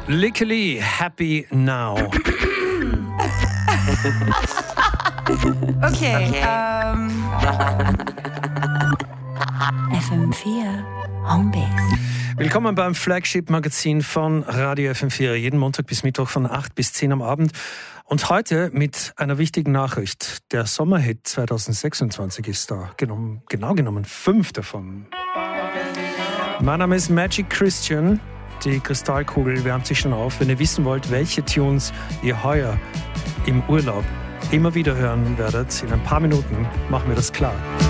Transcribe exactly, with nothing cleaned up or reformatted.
Lickily Happy Now. Okay, ähm... F M vier Homebase. Willkommen beim Flagship-Magazin von Radio F M vier. Jeden Montag bis Mittwoch von acht bis zehn am Abend. Und heute mit einer wichtigen Nachricht. Der Sommerhit zwanzig sechsundzwanzig ist da. Genommen, genau genommen fünf davon. Mein Name ist Magic Christian. Die Kristallkugel wärmt sich schon auf. Wenn ihr wissen wollt, welche Tunes ihr heuer im Urlaub immer wieder hören werdet, in ein paar Minuten machen wir das klar.